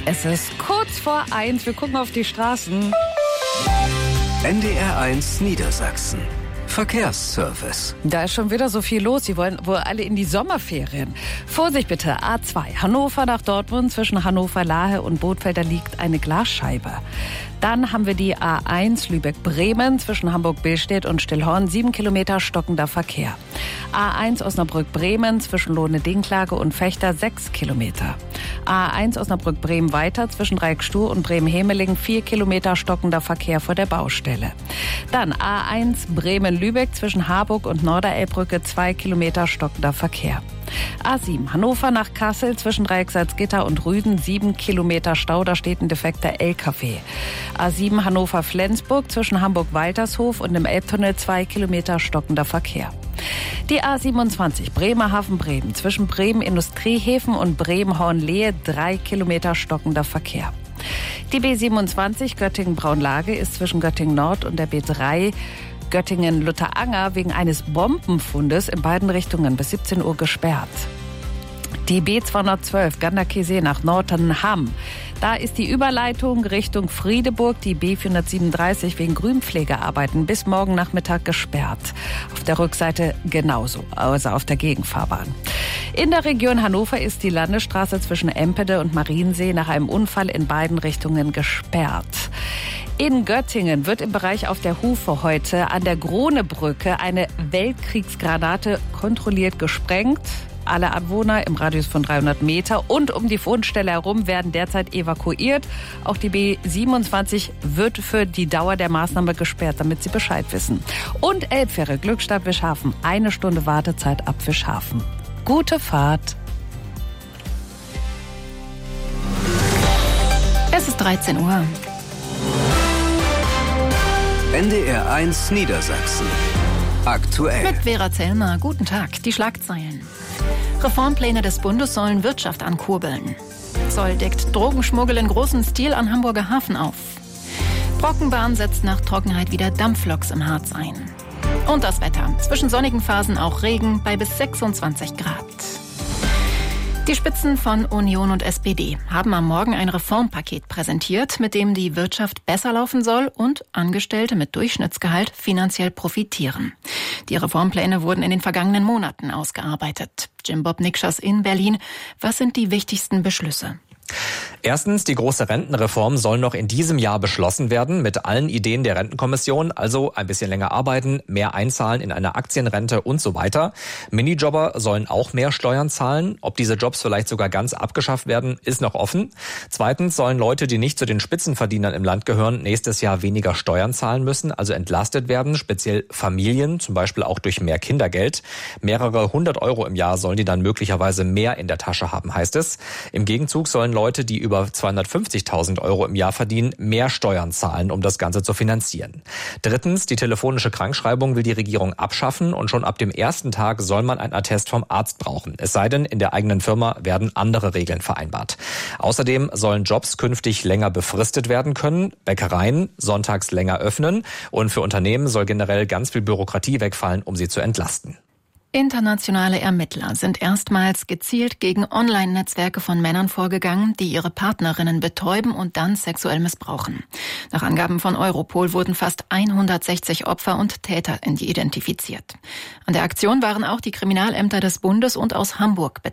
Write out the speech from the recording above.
Es ist kurz vor 1. Wir gucken auf die Straßen. NDR1 Niedersachsen. Verkehrsservice. Da ist schon wieder so viel los. Sie wollen wohl alle in die Sommerferien. Vorsicht bitte, A2. Hannover nach Dortmund. Zwischen Hannover-Lahe und Bothfeld, da liegt eine Glasscheibe. Dann haben wir die A1 Lübeck-Bremen zwischen Hamburg-Billstedt und Stillhorn. 7 Kilometer stockender Verkehr. A1 Osnabrück-Bremen zwischen Lohne-Dinklage und Fechter. 6 Kilometer. A1 Osnabrück-Bremen weiter zwischen Dreieckstuhl und Bremen-Hemeling. 4 Kilometer stockender Verkehr vor der Baustelle. Dann A1 Bremen-Lübeck zwischen Harburg und Norderelbbrücke. 2 Kilometer stockender Verkehr. A7 Hannover nach Kassel zwischen Dreieck Salzgitter und Rüden. 7 Kilometer Stau, da steht ein defekter LKW. A7 Hannover-Flensburg zwischen Hamburg-Waltershof und im Elbtunnel. 2 Kilometer stockender Verkehr. Die A27 Bremerhaven-Bremen zwischen Bremen-Industriehäfen und Bremen-Hornlehe. 3 Kilometer stockender Verkehr. Die B27 Göttingen-Braunlage ist zwischen Göttingen-Nord und der B3 Göttingen-Lutteranger wegen eines Bombenfundes in beiden Richtungen bis 17 Uhr gesperrt. Die B212 Ganderkesee nach Nordernham. Da ist die Überleitung Richtung Friedeburg, die B437 wegen Grünpflegearbeiten bis morgen Nachmittag gesperrt. Auf der Rückseite genauso, also auf der Gegenfahrbahn. In der Region Hannover ist die Landesstraße zwischen Empede und Mariensee nach einem Unfall in beiden Richtungen gesperrt. In Göttingen wird im Bereich auf der Hufe heute an der Gronebrücke eine Weltkriegsgranate kontrolliert gesprengt. Alle Anwohner im Radius von 300 Meter und um die Fundstelle herum werden derzeit evakuiert. Auch die B27 wird für die Dauer der Maßnahme gesperrt, damit Sie Bescheid wissen. Und Elbfähre Glückstadt-Wischhafen, 1 Stunde Wartezeit ab Wischhafen. Gute Fahrt. Es ist 13 Uhr. NDR1 Niedersachsen. Aktuell. Mit Vera Zellmer. Guten Tag. Die Schlagzeilen. Reformpläne des Bundes sollen Wirtschaft ankurbeln. Zoll deckt Drogenschmuggel in großem Stil an Hamburger Hafen auf. Brockenbahn setzt nach Trockenheit wieder Dampfloks im Harz ein. Und das Wetter. Zwischen sonnigen Phasen auch Regen bei bis 26 Grad. Die Spitzen von Union und SPD haben am Morgen ein Reformpaket präsentiert, mit dem die Wirtschaft besser laufen soll und Angestellte mit Durchschnittsgehalt finanziell profitieren. Die Reformpläne wurden in den vergangenen Monaten ausgearbeitet. Jim Bob Nikschas in Berlin. Was sind die wichtigsten Beschlüsse? Erstens, die große Rentenreform soll noch in diesem Jahr beschlossen werden mit allen Ideen der Rentenkommission, also ein bisschen länger arbeiten, mehr einzahlen in eine Aktienrente und so weiter. Minijobber sollen auch mehr Steuern zahlen. Ob diese Jobs vielleicht sogar ganz abgeschafft werden, ist noch offen. Zweitens sollen Leute, die nicht zu den Spitzenverdienern im Land gehören, nächstes Jahr weniger Steuern zahlen müssen, also entlastet werden, speziell Familien, zum Beispiel auch durch mehr Kindergeld. Mehrere 100 € im Jahr sollen die dann möglicherweise mehr in der Tasche haben, heißt es. Im Gegenzug sollen Leute, die über 250.000 € im Jahr verdienen, mehr Steuern zahlen, um das Ganze zu finanzieren. Drittens, die telefonische Krankschreibung will die Regierung abschaffen und schon ab dem ersten Tag soll man einen Attest vom Arzt brauchen. Es sei denn, in der eigenen Firma werden andere Regeln vereinbart. Außerdem sollen Jobs künftig länger befristet werden können, Bäckereien sonntags länger öffnen und für Unternehmen soll generell ganz viel Bürokratie wegfallen, um sie zu entlasten. Internationale Ermittler sind erstmals gezielt gegen Online-Netzwerke von Männern vorgegangen, die ihre Partnerinnen betäuben und dann sexuell missbrauchen. Nach Angaben von Europol wurden fast 160 Opfer und Täter identifiziert. An der Aktion waren auch die Kriminalämter des Bundes und aus Hamburg beteiligt.